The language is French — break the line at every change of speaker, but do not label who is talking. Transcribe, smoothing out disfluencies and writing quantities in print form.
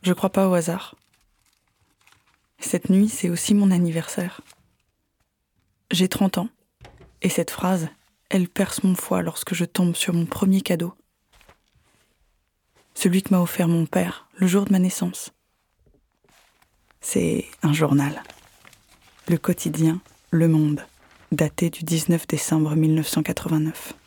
Je crois pas au hasard. Cette nuit, c'est aussi mon anniversaire. J'ai 30 ans, et cette phrase, elle perce mon foie lorsque je tombe sur mon premier cadeau. Celui que m'a offert mon père le jour de ma naissance. C'est un journal. Le quotidien Le Monde, daté du 19 décembre 1989.